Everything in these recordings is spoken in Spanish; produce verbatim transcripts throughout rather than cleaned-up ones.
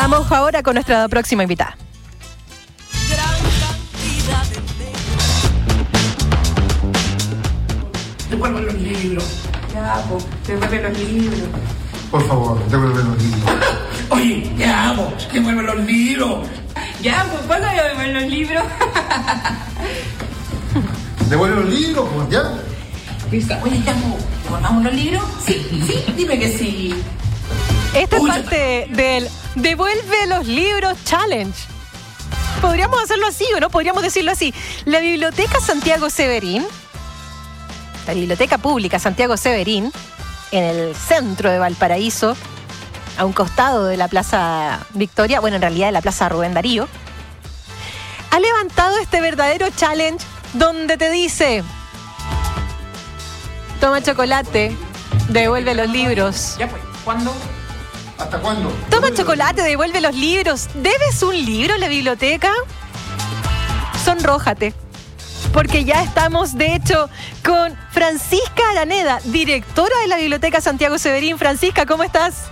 Vamos ahora con nuestra próxima invitada. Devuelvan los libros. Ya, pues, devuelve los libros. Por favor, devuelven los libros. Oye, ya, pues, devuelven los libros. Ya, pues, ¿cuándo voy a devolver los libros? Devuelven los libros, pues, ya. Oye, ya, pues, ¿devolvamos los libros? Sí, sí, dime que sí. Esta es Uy, parte del Devuelve los libros challenge. Podríamos hacerlo así, ¿o no? Podríamos decirlo así. La Biblioteca Santiago Severín, la Biblioteca Pública Santiago Severín, en el centro de Valparaíso, a un costado de la Plaza Victoria, bueno, en realidad de la Plaza Rubén Darío, ha levantado este verdadero challenge donde te dice: toma chocolate, devuelve los libros. Ya, pues, ¿cuándo? ¿Hasta cuándo? Toma chocolate, devuelve los libros. ¿Debes un libro en la biblioteca? Sonrójate, porque ya estamos, de hecho, con Francisca Araneda, directora de la Biblioteca Santiago Severín. Francisca, ¿cómo estás?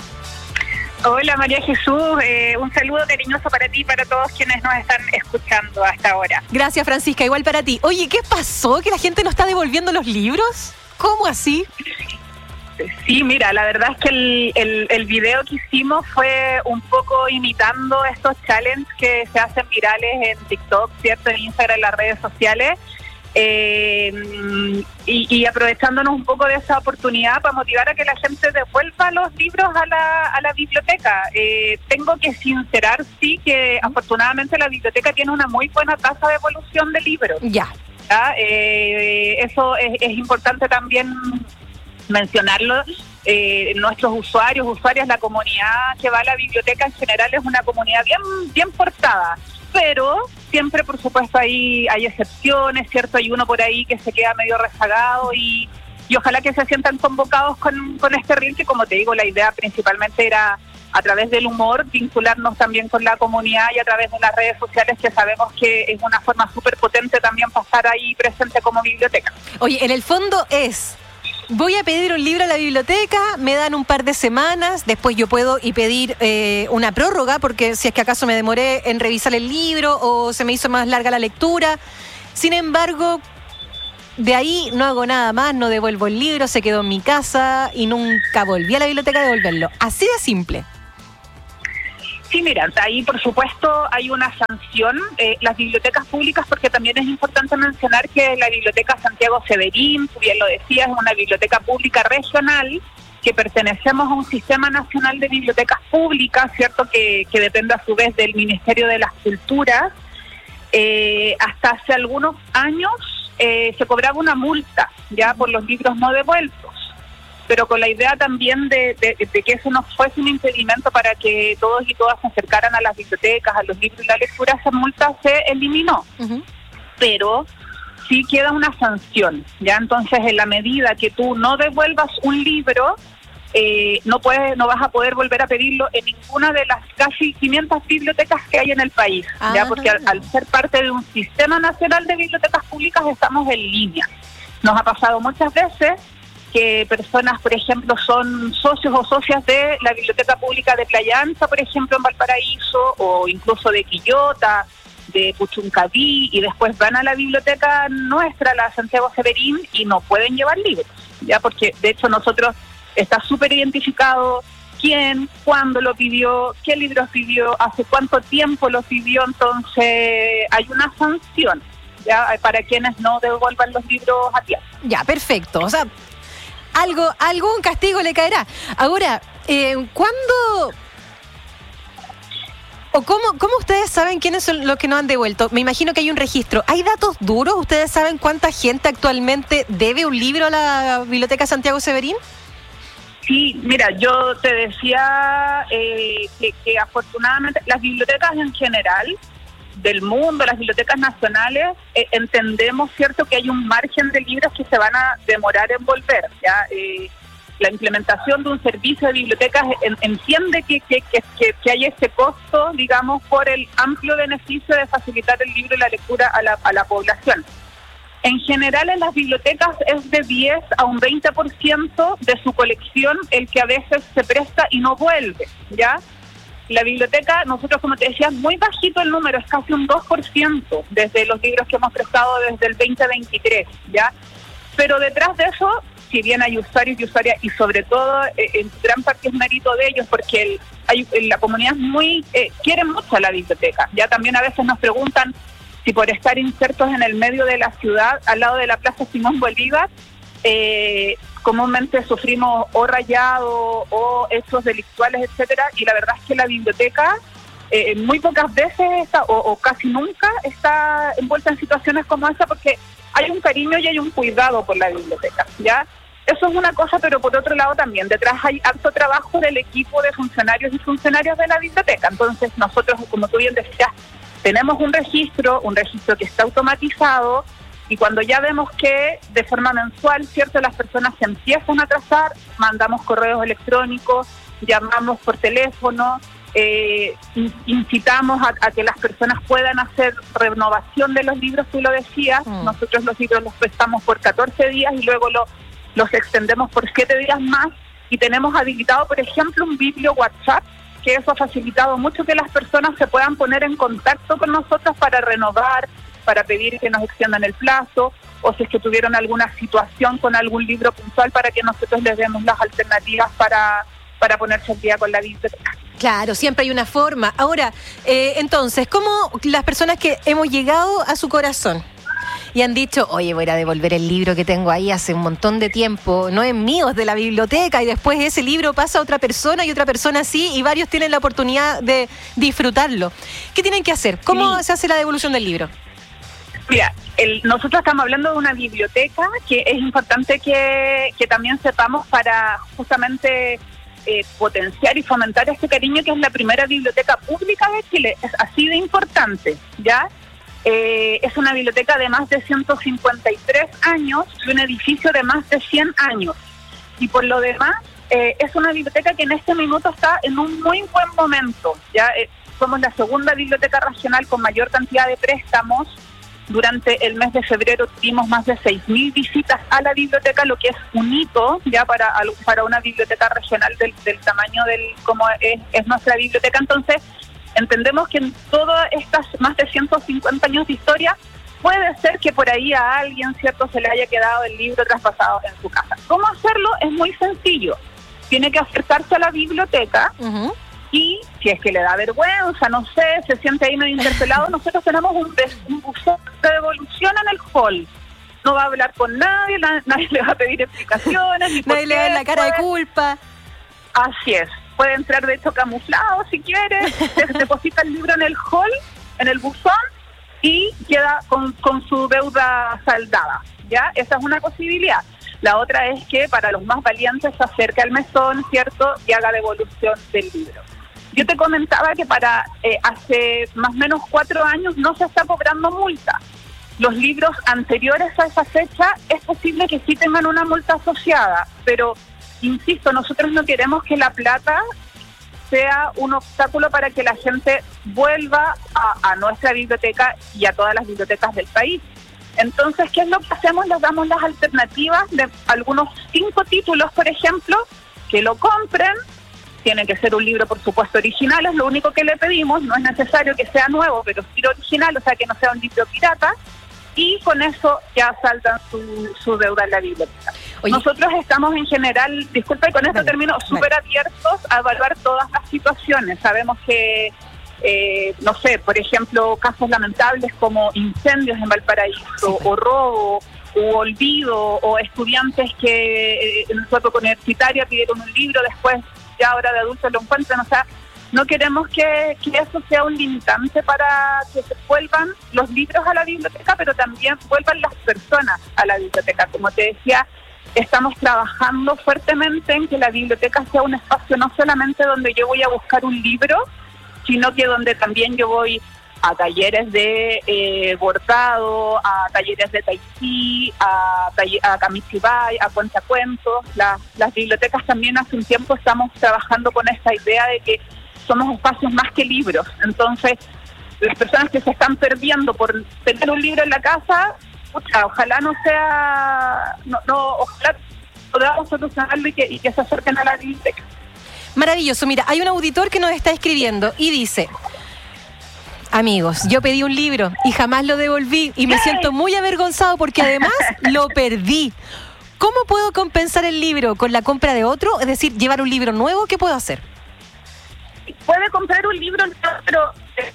Hola María Jesús, eh, un saludo cariñoso para ti y para todos quienes nos están escuchando hasta ahora. Gracias, Francisca, igual para ti. Oye, ¿qué pasó? ¿Que la gente no está devolviendo los libros? ¿Cómo así? Sí, mira, la verdad es que el, el, el video que hicimos fue un poco imitando estos challenges que se hacen virales en TikTok, ¿cierto? En Instagram, en las redes sociales. Eh, y, y aprovechándonos un poco de esa oportunidad para motivar a que la gente devuelva los libros a la, a la biblioteca. Eh, tengo que sincerar, sí, que afortunadamente la biblioteca tiene una muy buena tasa de devolución de libros. Ya. ¿Ya? Eh, eso es, es importante también mencionarlo. Eh, nuestros usuarios, usuarias, la comunidad que va a la biblioteca en general es una comunidad bien, bien portada. Pero siempre, por supuesto, hay, hay excepciones, ¿cierto? Hay uno por ahí que se queda medio rezagado y, y ojalá que se sientan convocados con, con este reel, que como te digo, la idea principalmente era, a través del humor, vincularnos también con la comunidad y a través de las redes sociales, que sabemos que es una forma súper potente también para estar ahí presente como biblioteca. Oye, en el fondo es: voy a pedir un libro a la biblioteca, me dan un par de semanas, después yo puedo y pedir eh, una prórroga, porque si es que acaso me demoré en revisar el libro o se me hizo más larga la lectura. Sin embargo, de ahí no hago nada más, no devuelvo el libro, se quedó en mi casa y nunca volví a la biblioteca a devolverlo. Así de simple. Sí, mira, ahí por supuesto hay una sanción. Eh, las bibliotecas públicas, porque también es importante mencionar que la Biblioteca Santiago Severín, tú bien lo decías, es una biblioteca pública regional, que pertenecemos a un sistema nacional de bibliotecas públicas, ¿cierto? Que, que depende a su vez del Ministerio de las Culturas. Eh, hasta hace algunos años eh, se cobraba una multa ya por los libros no devueltos, pero con la idea también de, de, de que eso no fuese un impedimento para que todos y todas se acercaran a las bibliotecas, a los libros y la lectura. Esa multa se eliminó. Uh-huh. Pero sí queda una sanción, ¿ya? Entonces, en la medida que tú no devuelvas un libro, eh, no puedes, no vas a poder volver a pedirlo en ninguna de las casi quinientas bibliotecas que hay en el país, ¿ya? Porque al, al ser parte de un sistema nacional de bibliotecas públicas estamos en línea. Nos ha pasado muchas veces que personas, por ejemplo, son socios o socias de la Biblioteca Pública de Playa Ancha, por ejemplo, en Valparaíso, o incluso de Quillota, de Puchuncaví, y después van a la biblioteca nuestra, la Santiago Severín, y no pueden llevar libros, ya, porque de hecho nosotros está súper identificado quién, cuándo lo pidió, qué libros pidió, hace cuánto tiempo lo pidió. Entonces hay una sanción, ya, para quienes no devuelvan los libros a tiempo. Ya, perfecto. O sea, algo, algún castigo le caerá. Ahora, eh, ¿cuándo o cómo, cómo ustedes saben quiénes son los que no han devuelto? Me imagino que hay un registro. ¿Hay datos duros? ¿Ustedes saben cuánta gente actualmente debe un libro a la Biblioteca Santiago Severín? Sí, mira, yo te decía eh, que, que afortunadamente las bibliotecas en general del mundo, las bibliotecas nacionales, eh, entendemos, cierto, que hay un margen de libros que se van a demorar en volver. Ya eh, la implementación de un servicio de bibliotecas en, entiende que, que, que, que, que hay ese costo, digamos, por el amplio beneficio de facilitar el libro y la lectura a la, a la población. En general, en las bibliotecas es de diez a un veinte por ciento de su colección el que a veces se presta y no vuelve, ¿ya? La biblioteca, nosotros, como te decía, es muy bajito el número, es casi un dos por ciento desde los libros que hemos prestado desde el veinte veintitrés, ¿ya? Pero detrás de eso, si bien hay usuarios y usuarias, y sobre todo, eh, en gran parte es mérito de ellos, porque el, hay, la comunidad es muy eh, quiere mucho a la biblioteca. Ya también a veces nos preguntan si por estar insertos en el medio de la ciudad, al lado de la Plaza Simón Bolívar, eh, comúnmente sufrimos o rayado o hechos delictuales, etcétera, y la verdad es que la biblioteca eh, muy pocas veces está, o, o casi nunca está envuelta en situaciones como esa, porque hay un cariño y hay un cuidado por la biblioteca, ¿ya? Eso es una cosa, pero por otro lado también, detrás hay harto trabajo del equipo de funcionarios y funcionarias de la biblioteca. Entonces nosotros, como tú bien decías, tenemos un registro, un registro que está automatizado, y cuando ya vemos que de forma mensual, cierto, las personas se empiezan a atrasar, mandamos correos electrónicos, llamamos por teléfono, eh, incitamos a, a que las personas puedan hacer renovación de los libros, tú lo decías. Mm. Nosotros los libros los prestamos por catorce días y luego lo, los extendemos por siete días más, y tenemos habilitado, por ejemplo, un biblio WhatsApp, que eso ha facilitado mucho que las personas se puedan poner en contacto con nosotros para renovar, para pedir que nos extiendan el plazo, o si es que tuvieron alguna situación con algún libro puntual, para que nosotros les demos las alternativas para, para ponerse al día con la biblioteca. Claro, siempre hay una forma. Ahora, eh, entonces, ¿cómo las personas que hemos llegado a su corazón y han dicho, oye, voy a ir a devolver el libro que tengo ahí hace un montón de tiempo, no es mío, es de la biblioteca, y después ese libro pasa a otra persona y otra persona sí, y varios tienen la oportunidad de disfrutarlo? ¿Qué tienen que hacer? ¿Cómo sí. se hace la devolución del libro? Mira, el, nosotros estamos hablando de una biblioteca que es importante que, que también sepamos para justamente eh, potenciar y fomentar este cariño, que es la primera biblioteca pública de Chile. Es así de importante, ¿ya? Eh, es una biblioteca de más de ciento cincuenta y tres años y un edificio de más de cien años. Y por lo demás, eh, es una biblioteca que en este minuto está en un muy buen momento, ¿ya? Eh, somos la segunda biblioteca regional con mayor cantidad de préstamos. Durante el mes de febrero tuvimos más de seis mil visitas a la biblioteca, lo que es un hito ya para, para una biblioteca regional del, del tamaño del como es, es nuestra biblioteca. Entonces, entendemos que en todas estas más de ciento cincuenta años de historia, puede ser que por ahí a alguien, cierto, se le haya quedado el libro traspasado en su casa. ¿Cómo hacerlo? Es muy sencillo. Tiene que acercarse a la biblioteca. Uh-huh. Y si es que le da vergüenza, no sé, se siente ahí medio interpelado, nosotros tenemos un, un buzón de devolución en el hall. No va a hablar con nadie, na, nadie le va a pedir explicaciones. Ni nadie le da la cara puede... de culpa. Así es. Puede entrar, de hecho, camuflado si quiere, se deposita el libro en el hall, en el buzón, y queda con, con su deuda saldada, ¿ya? Esa es una posibilidad. La otra es que para los más valientes se acerque al mesón, ¿cierto?, y haga devolución del libro. Yo te comentaba que para eh, hace más o menos cuatro años no se está cobrando multa. Los libros anteriores a esa fecha es posible que sí tengan una multa asociada, pero, insisto, nosotros no queremos que la plata sea un obstáculo para que la gente vuelva a, a nuestra biblioteca y a todas las bibliotecas del país. Entonces, ¿qué es lo que hacemos? Les damos las alternativas de algunos cinco títulos, por ejemplo, que lo compren. Tiene que ser un libro, por supuesto, original, es lo único que le pedimos. No es necesario que sea nuevo, pero sí original, o sea, que no sea un libro pirata. Y con eso ya saltan su, su deuda en la biblioteca. Oye. Nosotros estamos en general, disculpa, y con esto vale, termino, súper vale. abiertos a evaluar todas las situaciones. Sabemos que, eh, no sé, por ejemplo, casos lamentables como incendios en Valparaíso, sí, vale. o robo, o olvido, o estudiantes que eh, en su época universitaria pidieron un libro, después ya ahora de adultos lo encuentran. O sea, no queremos que, que eso sea un limitante para que se vuelvan los libros a la biblioteca, pero también vuelvan las personas a la biblioteca. Como te decía, estamos trabajando fuertemente en que la biblioteca sea un espacio no solamente donde yo voy a buscar un libro, sino que donde también yo voy a talleres de eh, bordado, a talleres de tai chi, a, taller, a kamishibai, a cuentacuentos. La, las bibliotecas también hace un tiempo estamos trabajando con esta idea de que somos espacios más que libros. Entonces, las personas que se están perdiendo por tener un libro en la casa, pucha, ojalá no sea, no, no ojalá podamos solucionarlo y que, y que se acerquen a la biblioteca. Maravilloso. Mira, hay un auditor que nos está escribiendo y dice: amigos, yo pedí un libro y jamás lo devolví y me siento muy avergonzado porque además lo perdí. ¿Cómo puedo compensar el libro? ¿Con la compra de otro? Es decir, llevar un libro nuevo, ¿qué puedo hacer? Puede comprar un libro, pero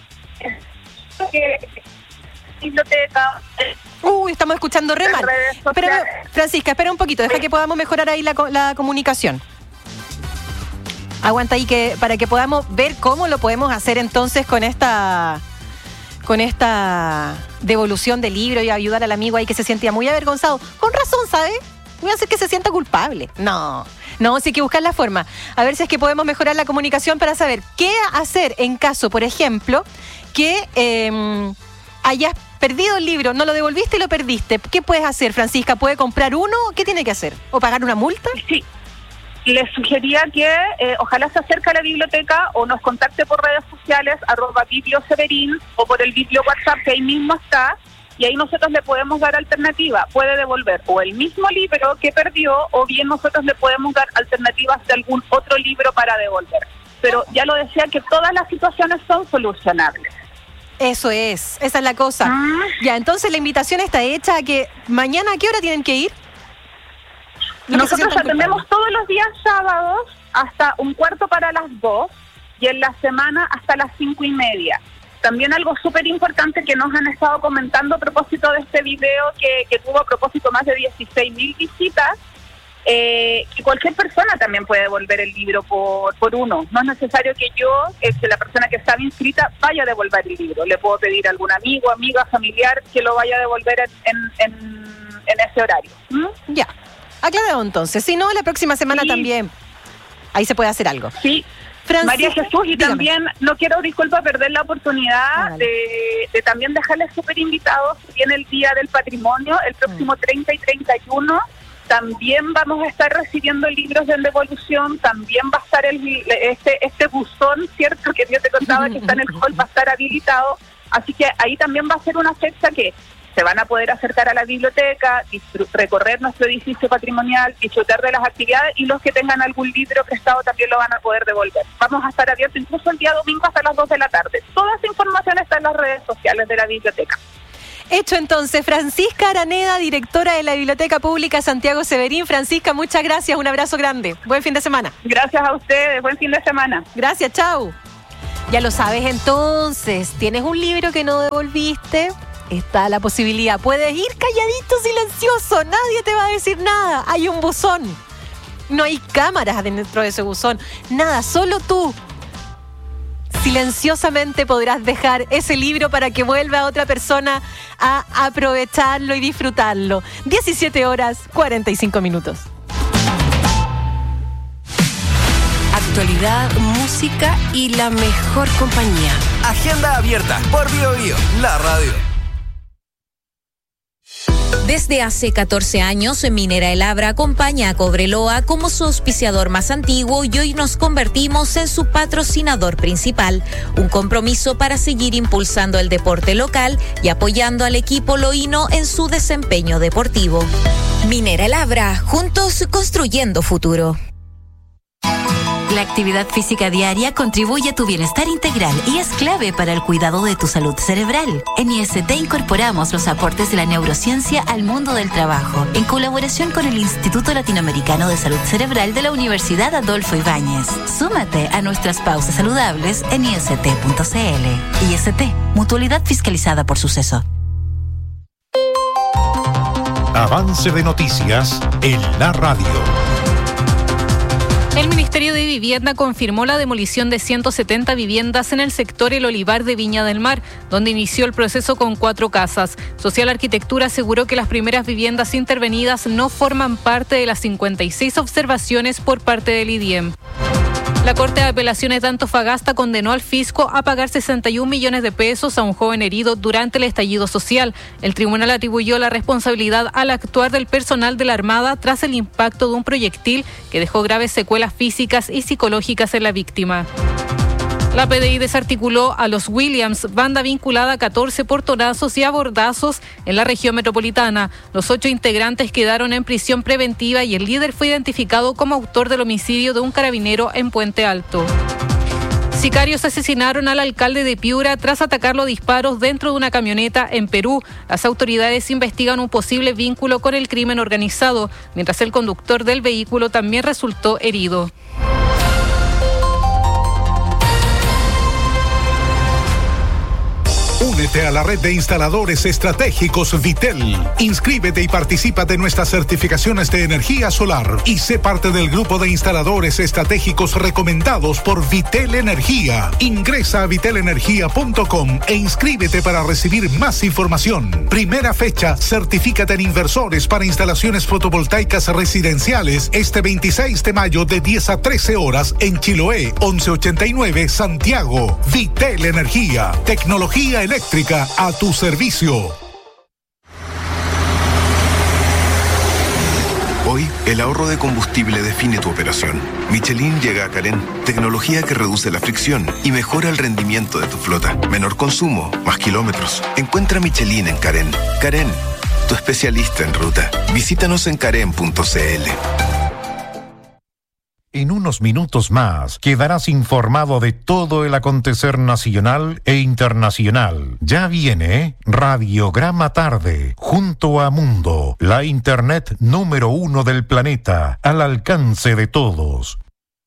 que biblioteca. Uy, estamos escuchando re mal. Espera, Francisca, espera un poquito, deja que podamos mejorar ahí la, la comunicación. Aguanta ahí que para que podamos ver cómo lo podemos hacer entonces con esta con esta devolución del libro y ayudar al amigo ahí que se sentía muy avergonzado. Con razón, ¿sabe? Voy a hacer que se sienta culpable. No, no, sí hay que buscar la forma. A ver si es que podemos mejorar la comunicación para saber qué hacer en caso, por ejemplo, que eh, hayas perdido el libro, no lo devolviste y lo perdiste. ¿Qué puedes hacer, Francisca? ¿Puede comprar uno? ¿Qué tiene que hacer? ¿O pagar una multa? Sí. Les sugería que eh, ojalá se acerque a la biblioteca o nos contacte por redes sociales, arroba biblioseverín, o por el biblio WhatsApp que ahí mismo está, y ahí nosotros le podemos dar alternativa. Puede devolver o el mismo libro que perdió, o bien nosotros le podemos dar alternativas de algún otro libro para devolver. Pero ya lo decía que todas las situaciones son solucionables. Eso es, esa es la cosa. Ah. Ya, entonces la invitación está hecha a que mañana, ¿a qué hora tienen que ir? Nosotros atendemos todos los días sábados hasta un cuarto para las dos y en la semana hasta las cinco y media. También algo súper importante que nos han estado comentando a propósito de este video que, que tuvo a propósito más de dieciséis mil visitas, eh, que cualquier persona también puede devolver el libro por, por uno. No es necesario que yo, eh, que la persona que estaba inscrita, vaya a devolver el libro. Le puedo pedir a algún amigo, amiga, familiar que lo vaya a devolver en, en, en, en ese horario. ¿Mm? Ya. Aclarado entonces, si no, la próxima semana sí. también. Ahí se puede hacer algo. Sí, Francis, María Jesús, y dígame. también no quiero, disculpa, perder la oportunidad ah, vale. de, de también dejarles súper invitados. Viene el Día del Patrimonio, el próximo mm. treinta y treinta y uno. También vamos a estar recibiendo libros de devolución, también va a estar el este este buzón, ¿cierto? Que yo te contaba que está en el hall, va a estar habilitado. Así que ahí también va a ser una fecha que se van a poder acercar a la biblioteca, recorrer nuestro edificio patrimonial, disfrutar de las actividades, y los que tengan algún libro prestado también lo van a poder devolver. Vamos a estar abiertos incluso el día domingo hasta las dos de la tarde. Toda esa información está en las redes sociales de la biblioteca. Hecho entonces, Francisca Araneda, directora de la Biblioteca Pública Santiago Severín. Francisca, muchas gracias, un abrazo grande. Buen fin de semana. Gracias a ustedes, buen fin de semana. Gracias, chau. Ya lo sabes entonces, tienes un libro que no devolviste, está la posibilidad. Puedes ir calladito, silencioso, nadie te va a decir nada. Hay un buzón. No hay cámaras dentro de ese buzón. Nada, solo tú. Silenciosamente podrás dejar ese libro para que vuelva otra persona a aprovecharlo y disfrutarlo. diecisiete horas, cuarenta y cinco minutos. Actualidad, música y la mejor compañía. Agenda abierta por Bio Bio, la radio. Desde hace catorce años, Minera El Abra acompaña a Cobreloa como su auspiciador más antiguo y hoy nos convertimos en su patrocinador principal. Un compromiso para seguir impulsando el deporte local y apoyando al equipo loíno en su desempeño deportivo. Minera El Abra, juntos construyendo futuro. La actividad física diaria contribuye a tu bienestar integral y es clave para el cuidado de tu salud cerebral. En I S T incorporamos los aportes de la neurociencia al mundo del trabajo, en colaboración con el Instituto Latinoamericano de Salud Cerebral de la Universidad Adolfo Ibáñez. Súmate a nuestras pausas saludables en I S T punto C L. I S T, mutualidad fiscalizada por Suceso. Avance de noticias en la radio. El Ministerio de Vivienda confirmó la demolición de ciento setenta viviendas en el sector El Olivar de Viña del Mar, donde inició el proceso con cuatro casas. Social Arquitectura aseguró que las primeras viviendas intervenidas no forman parte de las cincuenta y seis observaciones por parte del I D I E M. La Corte de Apelaciones de Antofagasta condenó al fisco a pagar sesenta y un millones de pesos a un joven herido durante el estallido social. El tribunal atribuyó la responsabilidad al actuar del personal de la Armada tras el impacto de un proyectil que dejó graves secuelas físicas y psicológicas en la víctima. La P D I desarticuló a los Williams, banda vinculada a catorce portonazos y abordazos en la región metropolitana. Los ocho integrantes quedaron en prisión preventiva y el líder fue identificado como autor del homicidio de un carabinero en Puente Alto. Sicarios asesinaron al alcalde de Piura tras atacarlo a disparos dentro de una camioneta en Perú. Las autoridades investigan un posible vínculo con el crimen organizado, mientras el conductor del vehículo también resultó herido. Únete a la red de instaladores estratégicos Vitel. Inscríbete y participa de nuestras certificaciones de energía solar y sé parte del grupo de instaladores estratégicos recomendados por Vitel Energía. Ingresa a vitel energía punto com e inscríbete para recibir más información. Primera fecha, certifícate en inversores para instalaciones fotovoltaicas residenciales este veintiséis de mayo de diez a trece horas en Chiloé, once ochenta y nueve, Santiago. Vitel Energía, tecnología eléctrica a tu servicio. Hoy, el ahorro de combustible define tu operación. Michelin llega a Carén, tecnología que reduce la fricción y mejora el rendimiento de tu flota. Menor consumo, más kilómetros. Encuentra Michelin en Carén. Carén, tu especialista en ruta. Visítanos en carén punto c l. En unos minutos más quedarás informado de todo el acontecer nacional e internacional. Ya viene Radiograma Tarde, junto a Mundo, la internet número uno del planeta, al alcance de todos.